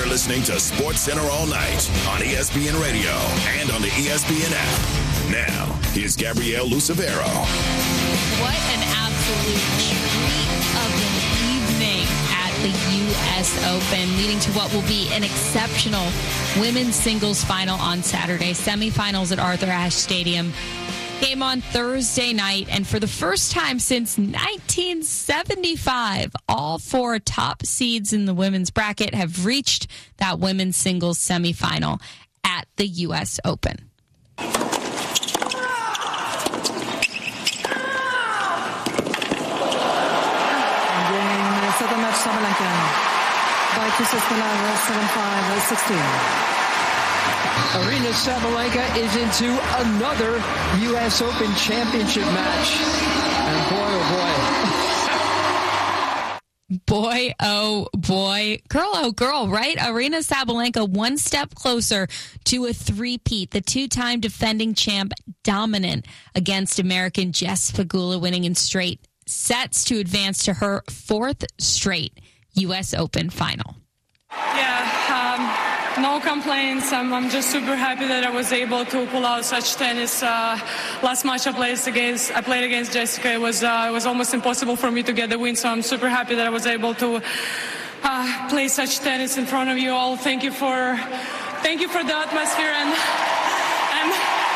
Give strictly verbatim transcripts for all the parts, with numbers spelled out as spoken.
You're listening to Sports Center all night on E S P N Radio and on the E S P N app. Now, here's Gabrielle Lucevero. What an absolute treat of an evening at the U S Open, leading to what will be an exceptional women's singles final on Saturday. Semifinals at Arthur Ashe Stadium. Game on Thursday night, and for the first time since nineteen seventy-five, all four top seeds in the women's bracket have reached that women's singles semifinal at the U S Open. Second match, Sabalenka by two sets seven five, sixteen. Aryna Sabalenka is into another U S Open Championship match. And boy, oh boy. Boy, oh boy. Girl, oh girl, right? Aryna Sabalenka one step closer to a three-peat. The two-time defending champ dominant against American Jess Pegula, winning in straight sets to advance to her fourth straight U S Open final. Yeah, um... No complaints. I'm, I'm just super happy that I was able to pull out such tennis. Uh, last match I played against, I played against Jessica. It was uh, it was almost impossible for me to get the win. So I'm super happy that I was able to uh, play such tennis in front of you all. Thank you for, thank you for the atmosphere and and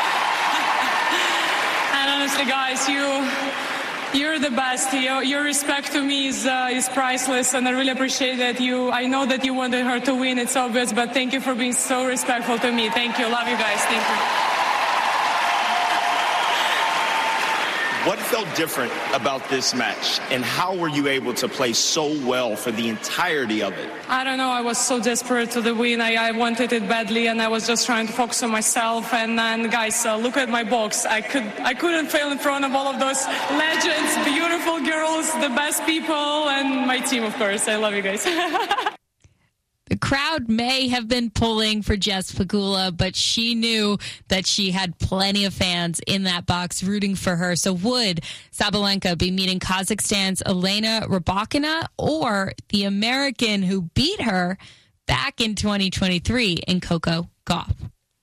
and honestly, guys, you. You're the best. Your, your respect to me is uh, is priceless, and I really appreciate that. You, I know that you wanted her to win. It's obvious, but thank you for being so respectful to me. Thank you. Love you guys. Thank you. What felt different about this match, and how were you able to play so well for the entirety of it? I don't know. I was so desperate to the win. I, I wanted it badly, and I was just trying to focus on myself. And then, guys, uh, look at my box. I could, I couldn't fail in front of all of those legends, beautiful girls, the best people, and my team, of course. I love you guys. The crowd may have been pulling for Jess Pegula, but she knew that she had plenty of fans in that box rooting for her. So would Sabalenka be meeting Kazakhstan's Elena Rybakina or the American who beat her back in twenty twenty-three in Coco Gauff?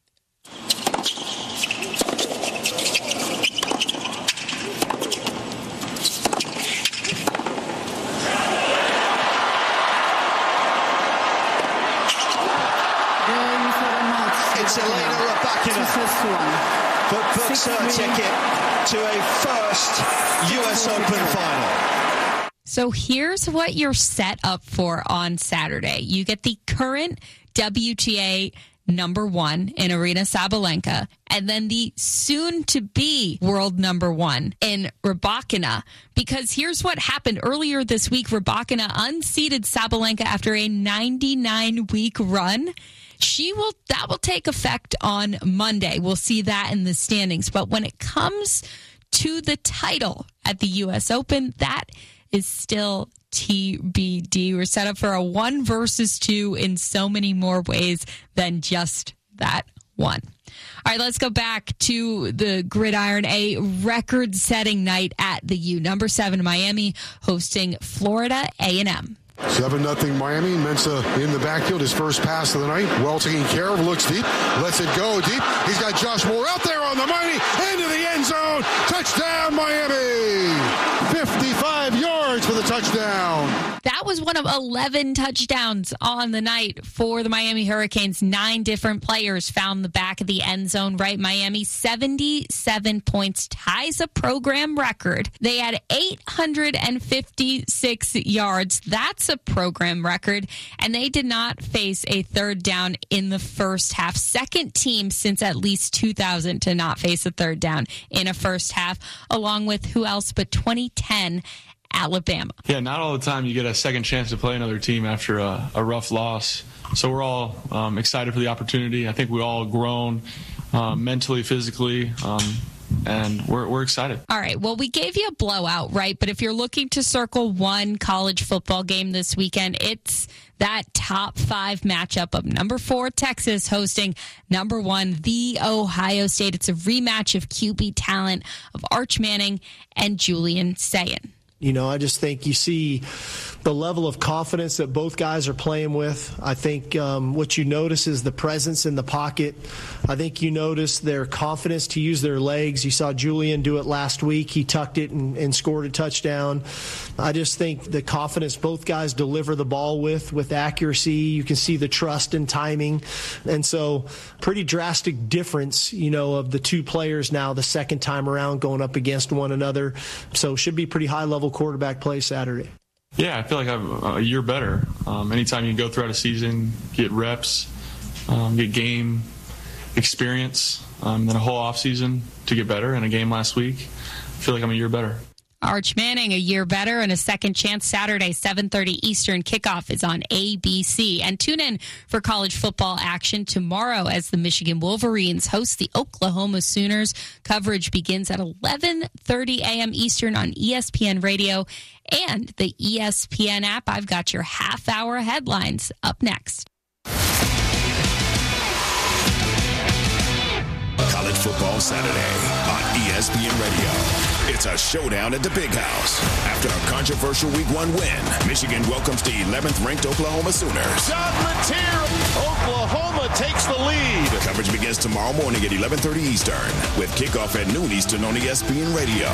It's Elena Rybakina that puts her ticket to a first U S Open final. So here's what you're set up for on Saturday. You get the current W T A number one in Aryna Sabalenka, and then the soon-to-be world number one in Rybakina. Because here's what happened earlier this week. Rybakina unseated Sabalenka after a ninety-nine week run. She will, that will take effect on Monday. We'll see that in the standings. But when it comes to the title at the U S Open, that is still T B D. We're set up for a one versus two in so many more ways than just that one. All right, let's go back to the gridiron. A record-setting night at the U. Number seven, Miami, hosting Florida A and M. seven nothing Miami. Mensah in the backfield, his first pass of the night. Well taken care of, looks deep, lets it go deep. He's got Josh Moore out there on the money, into the end zone. Touchdown, Miami! fifty-five yards for the touchdown. That was one of eleven touchdowns on the night for the Miami Hurricanes. Nine different players found the back of the end zone, right? Miami, seventy-seven points, ties a program record. They had eight hundred fifty-six yards. That's a program record. And they did not face a third down in the first half. Second team since at least two thousand to not face a third down in a first half, along with who else but twenty ten Alabama. Yeah, not all the time you get a second chance to play another team after a, a rough loss. So we're all um, excited for the opportunity. I think we all grown um, mentally, physically, um, and we're we're excited. All right. Well, we gave you a blowout, right? But if you're looking to circle one college football game this weekend, it's that top five matchup of number four Texas hosting number one the Ohio State. It's a rematch of Q B talent of Arch Manning and Julian Sayin. You know, I just think you see the level of confidence that both guys are playing with. I think um, what you notice is the presence in the pocket. I think you notice their confidence to use their legs. You saw Julian do it last week. He tucked it and, and scored a touchdown. I just think the confidence both guys deliver the ball with, with accuracy. You can see the trust and timing. And so pretty drastic difference, you know, of the two players now the second time around going up against one another. So should be pretty high-level quarterback play Saturday. Yeah, I feel like I'm a year better. Um, anytime you go throughout a season, get reps, um, get game experience, um, then a whole offseason to get better, and a game last week, I feel like I'm a year better. Arch Manning, a year better, and a second chance Saturday, seven thirty Eastern. Kickoff is on A B C. And tune in for college football action tomorrow as the Michigan Wolverines host the Oklahoma Sooners. Coverage begins at eleven thirty a.m. Eastern on E S P N Radio and the E S P N app. I've got your half-hour headlines up next. College football Saturday on E S P N Radio. It's a showdown at the Big House. After a controversial week one win, Michigan welcomes the eleventh ranked Oklahoma Sooners. John Latier, Oklahoma takes the lead. Coverage begins tomorrow morning at eleven thirty Eastern with kickoff at noon Eastern on E S P N Radio.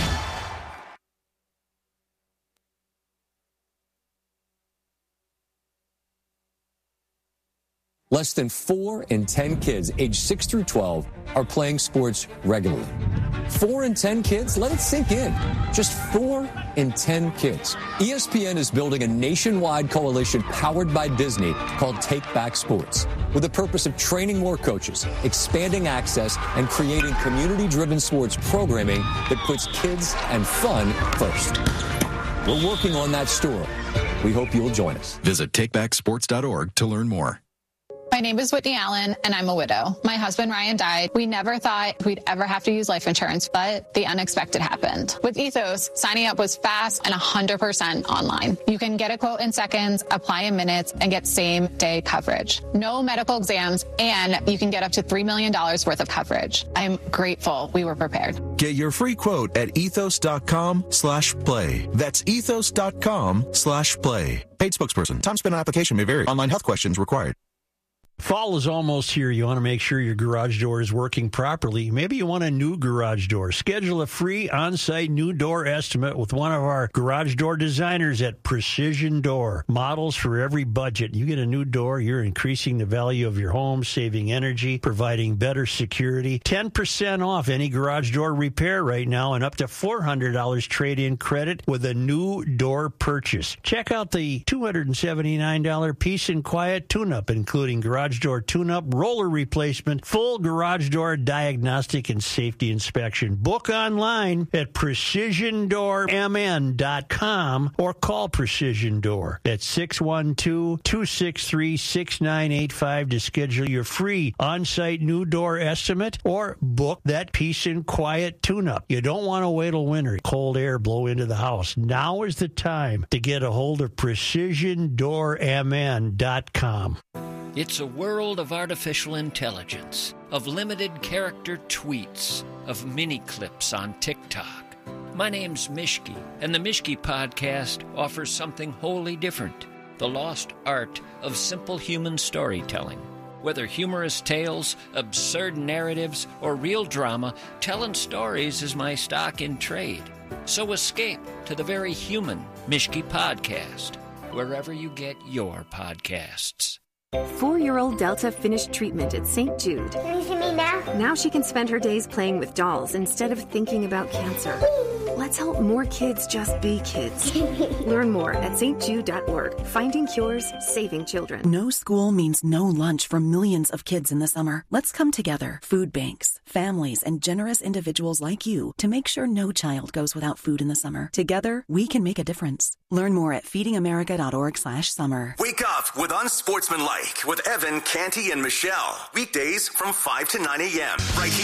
Less than four in ten kids aged six through twelve are playing sports regularly. Four in ten kids? Let it sink in. Just four in ten kids. E S P N is building a nationwide coalition powered by Disney called Take Back Sports, with the purpose of training more coaches, expanding access, and creating community-driven sports programming that puts kids and fun first. We're working on that story. We hope you'll join us. Visit take back sports dot org to learn more. My name is Whitney Allen, and I'm a widow. My husband, Ryan, died. We never thought we'd ever have to use life insurance, but the unexpected happened. With Ethos, signing up was fast and one hundred percent online. You can get a quote in seconds, apply in minutes, and get same-day coverage. No medical exams, and you can get up to three million dollars worth of coverage. I'm grateful we were prepared. Get your free quote at ethos.com slash play. That's ethos.com slash play. Paid spokesperson. Time spent on application may vary. Online health questions required. Fall is almost here. You want to make sure your garage door is working properly. Maybe you want a new garage door. Schedule a free on-site new door estimate with one of our garage door designers at Precision Door. Models for every budget. You get a new door, you're increasing the value of your home, saving energy, providing better security. ten percent off any garage door repair right now and up to four hundred dollars trade-in credit with a new door purchase. Check out the two hundred seventy-nine dollars Peace and Quiet tune-up, including garage door tune-up, roller replacement, full garage door diagnostic and safety inspection. Book online at precision door m n dot com or call Precision Door at six one two, two six three, six nine eight five to schedule your free on-site new door estimate or book that Peace and Quiet tune-up. You don't want to wait till winter, cold air blow into the house. Now is the time to get a hold of precision door m n dot com. It's a world of artificial intelligence, of limited character tweets, of mini clips on TikTok. My name's Mishki, and the Mishki Podcast offers something wholly different, the lost art of simple human storytelling. Whether humorous tales, absurd narratives, or real drama, telling stories is my stock in trade. So escape to the very human Mishki Podcast, wherever you get your podcasts. Four-year-old Delta finished treatment at Saint Jude. Can you see me now? Now she can spend her days playing with dolls instead of thinking about cancer. Let's help more kids just be kids. Learn more at s t jude dot org. Finding cures, saving children. No school means no lunch for millions of kids in the summer. Let's come together, food banks, families, and generous individuals like you to make sure no child goes without food in the summer. Together, we can make a difference. Learn more at feeding america dot org slash summer. Wake up with Unsportsmanlike with Evan, Canty, and Michelle. Weekdays from five to nine a.m. right here.